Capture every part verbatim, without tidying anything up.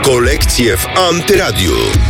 Rokolekcje w Antyradiu.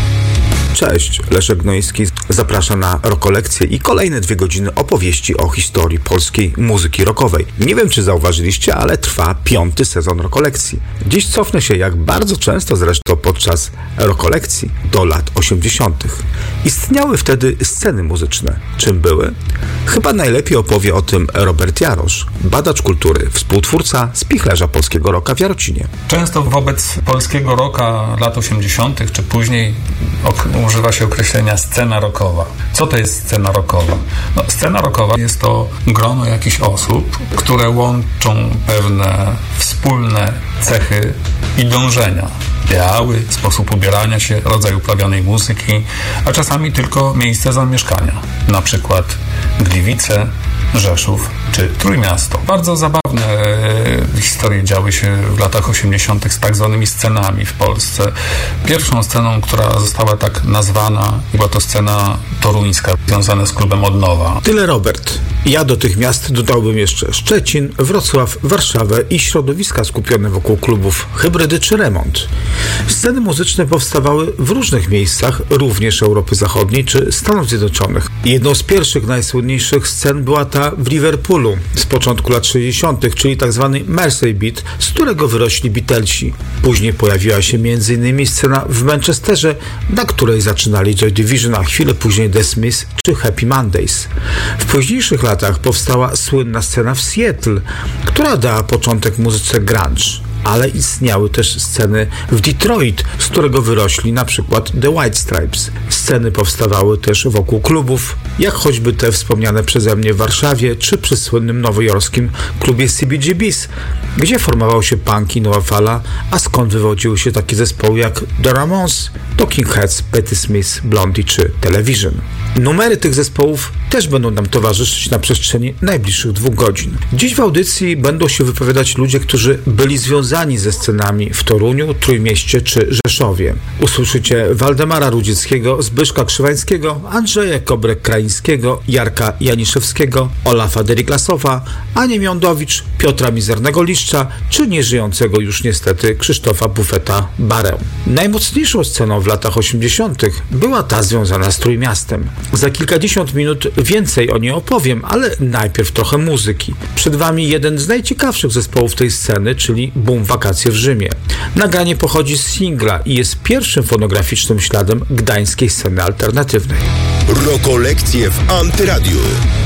Cześć, Leszek Gnojski zaprasza na Rokolekcje i kolejne dwie godziny opowieści o historii polskiej muzyki rockowej. Nie wiem, czy zauważyliście, ale trwa piąty sezon Rokolekcji. Dziś cofnę się, jak bardzo często zresztą podczas Rokolekcji, do lat osiemdziesiątych. Istniały wtedy sceny muzyczne. Czym były? Chyba najlepiej opowie o tym Robert Jarosz, badacz kultury, współtwórca spichlerza polskiego rocka w Jarocinie. Często wobec polskiego rocka lat osiemdziesiątych czy później ok- używa się określenia scena rockowa. Co to jest scena rockowa? No, scena rockowa jest to grono jakichś osób, które łączą pewne wspólne cechy i dążenia. Ideały, sposób ubierania się, rodzaj uprawianej muzyki, a czasami tylko miejsce zamieszkania. Na przykład Gliwice, Rzeszów czy Trójmiasto. Bardzo zabawne e, historie działy się w latach osiemdziesiątych z tak zwanymi scenami w Polsce. Pierwszą sceną, która została tak nazwana, była to scena toruńska, związana z klubem Odnowa. Tyle Robert. Ja do tych miast dodałbym jeszcze Szczecin, Wrocław, Warszawę i środowiska skupione wokół klubów Hybrydy czy Remont. Sceny muzyczne powstawały w różnych miejscach, również Europy Zachodniej czy Stanów Zjednoczonych. Jedną z pierwszych, najsłynniejszych scen była ta w Liverpoolu z początku lat sześćdziesiątych, czyli tak zwany Mersey Beat, z którego wyrośli Beatlesi. Później pojawiła się między innymi scena w Manchesterze, na której zaczynali Joy Division, a chwilę później The Smiths czy Happy Mondays. W późniejszych latach powstała słynna scena w Seattle, która dała początek muzyce grunge. Ale istniały też sceny w Detroit, z którego wyrośli na przykład The White Stripes. Sceny powstawały też wokół klubów, jak choćby te wspomniane przeze mnie w Warszawie, czy przy słynnym nowojorskim klubie C B G B's, gdzie formował się punk i nowa fala, a skąd wywodziły się takie zespoły jak The Ramones, Talking Heads, Patti Smith, Blondie czy Television. Numery tych zespołów też będą nam towarzyszyć na przestrzeni najbliższych dwóch godzin. Dziś w audycji będą się wypowiadać ludzie, którzy byli związani ze scenami w Toruniu, Trójmieście czy Rzeszowie. Usłyszycie Waldemara Rudzieckiego, Zbyszka Krzywańskiego, Andrzeja Kobrek-Kraińskiego, Jarka Janiszewskiego, Olafa Deriklasowa, Anię Miądowicz, Piotra Mizernego-Liszcza czy nieżyjącego już niestety Krzysztofa Bufeta-Barę. Najmocniejszą sceną w latach osiemdziesiątych była ta związana z Trójmiastem. Za kilkadziesiąt minut więcej o niej opowiem, ale najpierw trochę muzyki. Przed Wami jeden z najciekawszych zespołów tej sceny, czyli Boom Wakacje w Rzymie. Nagranie pochodzi z singla i jest pierwszym fonograficznym śladem gdańskiej sceny alternatywnej. Rokolekcje w Antyradiu.